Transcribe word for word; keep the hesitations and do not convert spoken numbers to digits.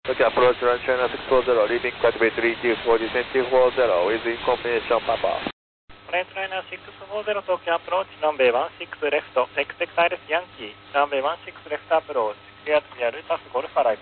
Okay, approach run China six four zero, leaving Quadway three two four descent two four zero with information Papa. Flight liner six four zero Tokyo approach, runway one six left, expect Iris Yankee, runway one six left approach, clear to clear, Lucas Golf arrival.